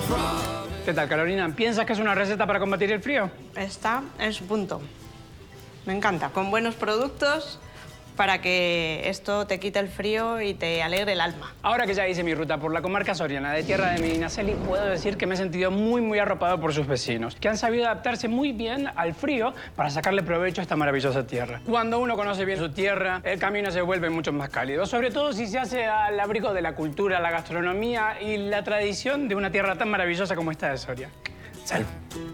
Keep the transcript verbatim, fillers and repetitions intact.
¿Qué tal, Carolina? ¿Piensas que es una receta para combatir el frío? Está en su punto. Me encanta. Con buenos productos para que esto te quite el frío y te alegre el alma. Ahora que ya hice mi ruta por la comarca soriana de Tierra de Medinaceli, puedo decir que me he sentido muy, muy arropado por sus vecinos, que han sabido adaptarse muy bien al frío para sacarle provecho a esta maravillosa tierra. Cuando uno conoce bien su tierra, el camino se vuelve mucho más cálido, sobre todo si se hace al abrigo de la cultura, la gastronomía y la tradición de una tierra tan maravillosa como esta de Soria. Salud.